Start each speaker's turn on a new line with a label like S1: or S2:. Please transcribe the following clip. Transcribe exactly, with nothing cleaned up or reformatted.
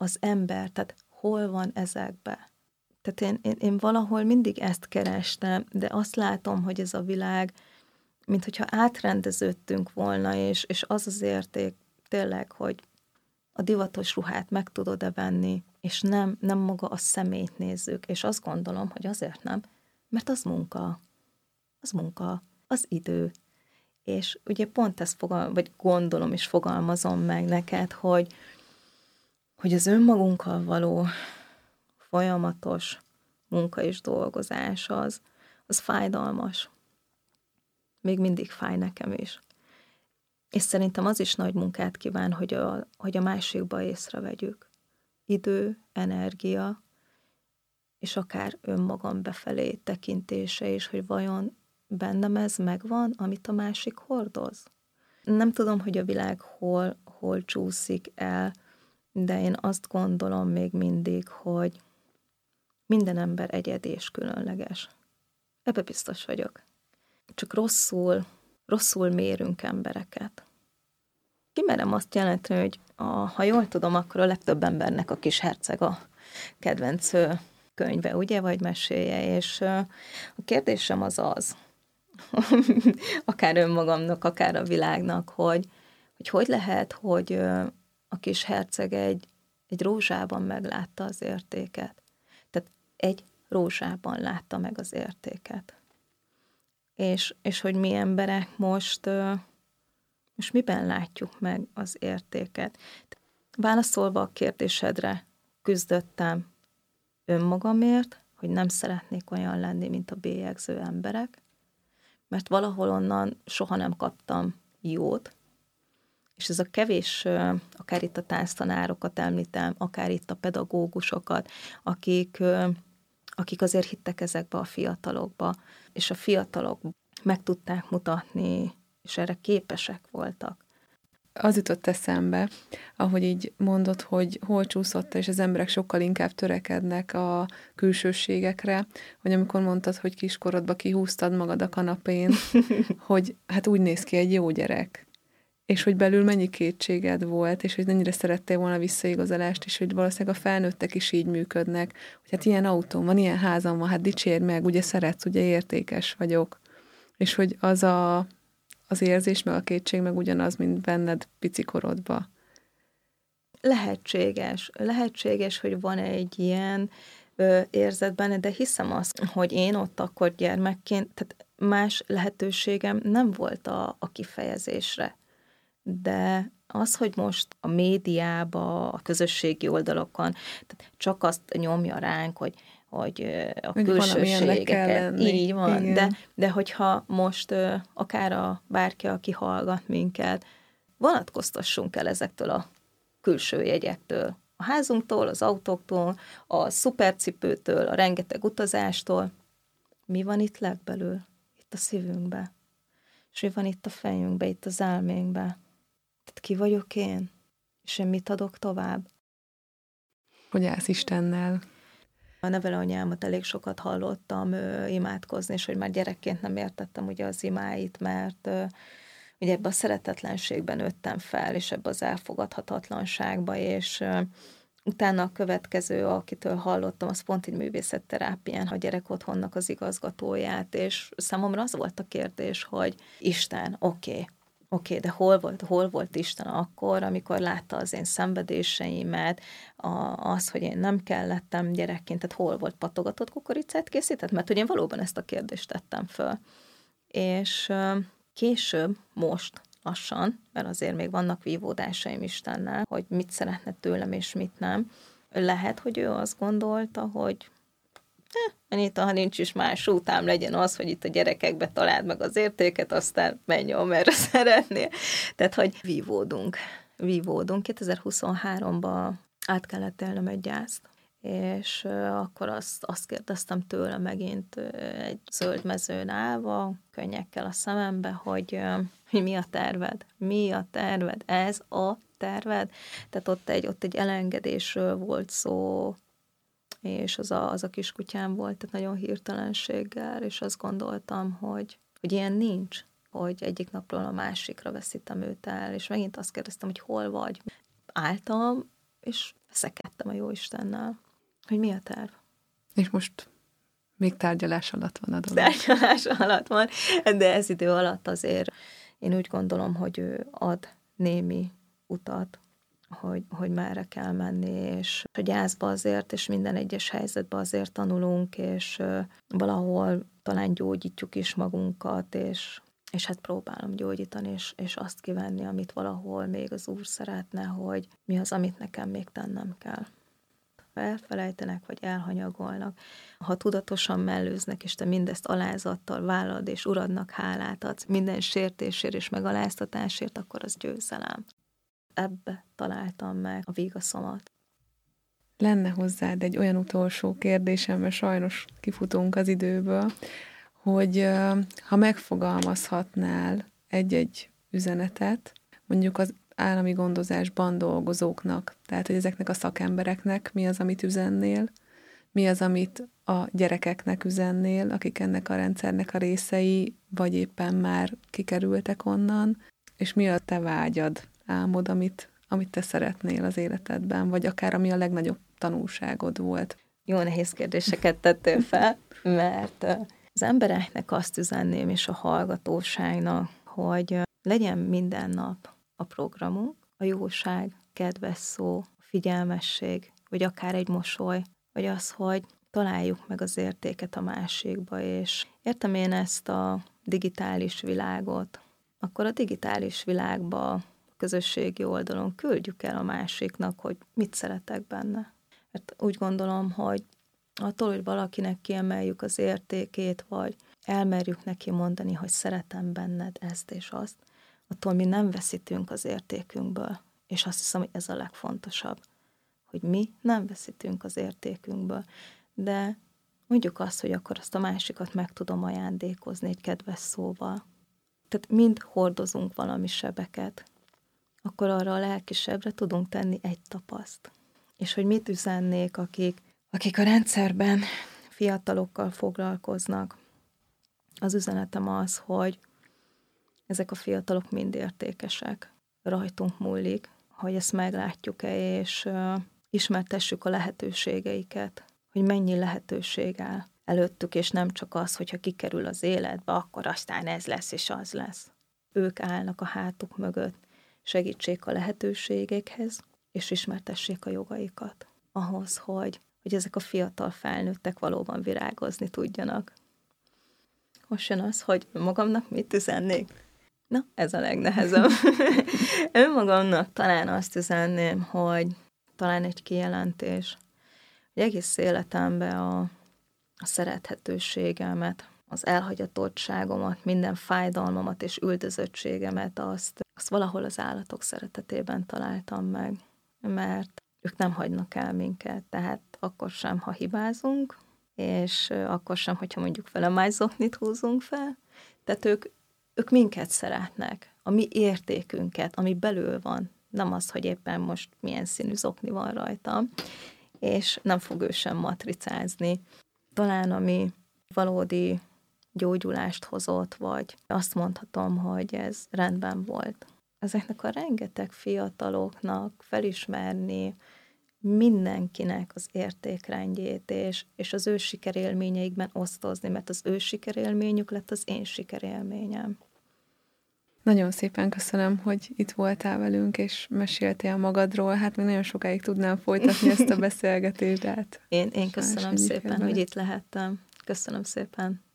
S1: az ember, tehát hol van ezekbe? Tehát én, én, én valahol mindig ezt kerestem, de azt látom, hogy ez a világ, mint hogyha átrendeződtünk volna, és, és az az érték tényleg, hogy a divatos ruhát meg tudod-e venni, és nem, nem maga a személyt nézzük, és azt gondolom, hogy azért nem, mert az munka, az munka, az idő. És ugye pont ezt fogal, vagy gondolom és fogalmazom meg neked, hogy, hogy az önmagunkkal való folyamatos munka és dolgozás az, az fájdalmas. Még mindig fáj nekem is. És szerintem az is nagy munkát kíván, hogy a, hogy a másikba észrevegyük. Idő, energia, és akár önmagam befelé tekintése is, hogy vajon bennem ez megvan, amit a másik hordoz. Nem tudom, hogy a világ hol, hol csúszik el, de én azt gondolom még mindig, hogy minden ember egyedi és különleges. Ebbe biztos vagyok. Csak rosszul, rosszul mérünk embereket. Kimerem azt jelenteni, hogy a, ha jól tudom, akkor a legtöbb embernek a Kis herceg a kedvenc könyve, ugye, vagy meséje, és a kérdésem az az, akár önmagamnak, akár a világnak, hogy hogy, hogy lehet, hogy a Kis herceg egy, egy rózsában meglátta az értéket. Tehát egy rózsában látta meg az értéket. És, és hogy mi emberek most, most miben látjuk meg az értéket. Válaszolva a kérdésedre, küzdöttem önmagamért, hogy nem szeretnék olyan lenni, mint a bélyegző emberek, mert valahol onnan soha nem kaptam jót, és ez a kevés, akár itt a tánctanárokat említem, akár itt a pedagógusokat, akik, akik azért hittek ezekbe a fiatalokba, és a fiatalok meg tudták mutatni, és erre képesek voltak.
S2: Az jutott eszembe, ahogy így mondod, hogy hol csúszott, és az emberek sokkal inkább törekednek a külsőségekre, hogy amikor mondtad, hogy kiskorodba kihúztad magad a kanapén, hogy hát úgy néz ki egy jó gyerek, és hogy belül mennyi kétséged volt, és hogy mennyire szerettél volna visszaigazolást, és hogy valószínűleg a felnőttek is így működnek, hogy hát ilyen autóm van, ilyen házam van, hát dicsérj meg, ugye szeretsz, ugye értékes vagyok. És hogy az a az érzés, meg a kétség meg ugyanaz, mint benned picikorodba.
S1: Lehetséges. Lehetséges, hogy van egy ilyen ö, érzet benne, de hiszem azt, hogy én ott akkor gyermekként, tehát más lehetőségem nem volt a, a kifejezésre. De az, hogy most a médiába, a közösségi oldalokon, tehát csak azt nyomja ránk, hogy hogy a külsőségeket, így van, de, de hogyha most akár a bárki, aki hallgat minket, vonatkoztassunk el ezektől a külső jegyektől, a házunktól, az autóktól, a szupercipőtől, a rengeteg utazástól. Mi van itt legbelül? Itt a szívünkbe. És mi van itt a fejünkbe, itt az elménkbe? Tehát ki vagyok én? És én mit adok tovább?
S2: Hogy állsz Istennel?
S1: A nevelőanyámat elég sokat hallottam ö, imádkozni, és hogy már gyerekként nem értettem ugye az imáit, mert ö, ugye ebbe a szeretetlenségben nőttem fel, és ebbe az elfogadhatatlanságba, és ö, utána a következő, akitől hallottam, az pont egy művészetterápián, a gyerekotthonnak az igazgatóját, és számomra az volt a kérdés, hogy Isten, oké, okay, Oké, okay, de hol volt, hol volt Isten akkor, amikor látta az én szenvedéseimet, a, az, hogy én nem kellettem gyerekként, tehát hol volt patogatott kukoricát készített? Mert hogy én valóban ezt a kérdést tettem föl. És uh, később, most lassan, mert azért még vannak vívódásaim Istennel, hogy mit szeretne tőlem és mit nem, lehet, hogy ő azt gondolta, hogy Anita, ha nincs is más útám, legyen az, hogy itt a gyerekekbe találd meg az értéket, aztán menj, amerre szeretnél. Tehát, hogy vívódunk. Vívódunk. kétezer-huszonháromban át kellett élnem egy gyászt, és akkor azt, azt kérdeztem tőle megint egy zöld mezőn állva, könnyekkel a szemembe, hogy, hogy mi a terved? Mi a terved? Ez a terved? Tehát ott egy, ott egy elengedésről volt szó, és az a, az a kiskutyám volt, tehát nagyon hirtelenséggel, és azt gondoltam, hogy, hogy ilyen nincs, hogy egyik napról a másikra veszítem őt el, és megint azt kérdeztem, hogy hol vagy. Álltam, és veszekedtem a Jóistennel, hogy mi a terv.
S2: És most még tárgyalás alatt van a dolog.
S1: Tárgyalás alatt van, de ez idő alatt azért én úgy gondolom, hogy ő ad némi utat, hogy, hogy merre kell menni, és a gyászba azért, és minden egyes helyzetben azért tanulunk, és valahol talán gyógyítjuk is magunkat, és, és hát próbálom gyógyítani, és, és azt kivenni, amit valahol még az Úr szeretne, hogy mi az, amit nekem még tennem kell. Ha elfelejtenek, vagy elhanyagolnak, ha tudatosan mellőznek, és te mindezt alázattal vállalod, és Uradnak hálát adsz minden sértésért és megaláztatásért, akkor az győzelem. Ebbe találtam meg a vigaszomat.
S2: Lenne hozzád egy olyan utolsó kérdésem, mert sajnos kifutunk az időből, hogy ha megfogalmazhatnál egy-egy üzenetet, mondjuk az állami gondozásban dolgozóknak, tehát hogy ezeknek a szakembereknek mi az, amit üzennél, mi az, amit a gyerekeknek üzennél, akik ennek a rendszernek a részei, vagy éppen már kikerültek onnan, és mi a te vágyad, álmod, amit, amit te szeretnél az életedben, vagy akár ami a legnagyobb tanulságod volt.
S1: Jó nehéz kérdéseket tettél fel, mert az embereknek azt üzenném, és a hallgatóságnak, hogy legyen minden nap a programunk, a jóság, kedves szó, figyelmesség, vagy akár egy mosoly, vagy az, hogy találjuk meg az értéket a másikba, és értem én ezt a digitális világot, akkor a digitális világba, a közösségi oldalon küldjük el a másiknak, hogy mit szeretek benne. Mert úgy gondolom, hogy attól, hogy valakinek kiemeljük az értékét, vagy elmerjük neki mondani, hogy szeretem benned ezt és azt, attól mi nem veszítünk az értékünkből. És azt hiszem, hogy ez a legfontosabb, hogy mi nem veszítünk az értékünkből. De mondjuk azt, hogy akkor azt a másikat meg tudom ajándékozni egy kedves szóval. Tehát mind hordozunk valami sebeket, akkor arra a lelki sebre tudunk tenni egy tapaszt. És hogy mit üzennék, akik, akik a rendszerben fiatalokkal foglalkoznak. Az üzenetem az, hogy ezek a fiatalok mind értékesek. Rajtunk múlik, hogy ezt meglátjuk-e, és uh, ismertessük a lehetőségeiket, hogy mennyi lehetőség áll előttük, és nem csak az, hogyha kikerül az életbe, akkor aztán ez lesz, és az lesz. Ők állnak a hátuk mögött, segítsék a lehetőségekhez, és ismertessék a jogaikat. Ahhoz, hogy, hogy ezek a fiatal felnőttek valóban virágozni tudjanak. Most jön az, hogy magamnak mit üzennék? Na, ez a legnehezebb. Önmagamnak talán azt üzenném, hogy talán egy kijelentés, hogy egész életemben a, a szerethetőségemet, az elhagyatottságomat, minden fájdalmamat és üldözöttségemet, azt, azt valahol az állatok szeretetében találtam meg, mert ők nem hagynak el minket, tehát akkor sem, ha hibázunk, és akkor sem, hogyha mondjuk felemászoknit húzunk fel, tehát ők, ők minket szeretnek, a mi értékünket, ami belül van, nem az, hogy éppen most milyen színű zokni van rajtam, és nem fog ő sem matricázni. Talán ami valódi gyógyulást hozott, vagy azt mondhatom, hogy ez rendben volt. Ezeknek a rengeteg fiataloknak felismerni mindenkinek az értékrendjét, és, és az ő sikerélményeikben osztozni, mert az ő sikerélményük lett az én sikerélményem.
S2: Nagyon szépen köszönöm, hogy itt voltál velünk, és meséltél magadról. Hát még nagyon sokáig tudnám folytatni ezt a beszélgetést, de hát...
S1: Én, én köszönöm szépen, hogy itt lehettem. Köszönöm szépen.